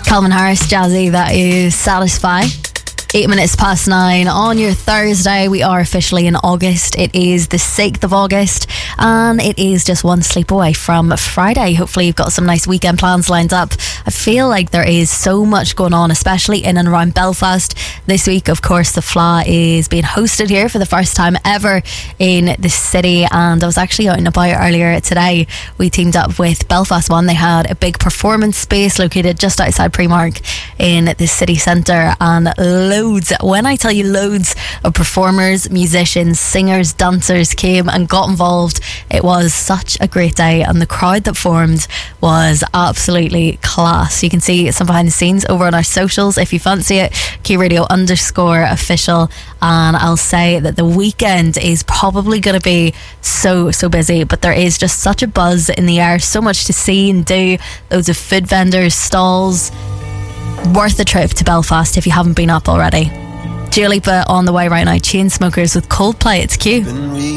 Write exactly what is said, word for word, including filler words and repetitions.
Calvin Harris, Jazzy, that is Satisfy. Eight minutes past nine on your Thursday. We are officially in August. It is the sixth of August and it is just one sleep away from Friday. Hopefully you've got some nice weekend plans lined up. I feel like there is so much going on, especially in and around Belfast. This week, of course, the F L A is being hosted here for the first time ever in the city, and I was actually out and about earlier today. We teamed up with Belfast One. They had a big performance space located just outside Primark in the city centre, and loads, when I tell you loads of performers, musicians, singers, dancers came and got involved. It was such a great day and the crowd that formed was absolutely class. You can see some behind the scenes over on our socials if you fancy it, Q Radio underscore official, and I'll say that the weekend is probably going to be so so busy, but there is just such a buzz in the air, so much to see and do, loads of food vendors, stalls. Worth a trip to Belfast if you haven't been up already. Dua Lipa on the way right now. Chainsmokers with Coldplay. It's Q.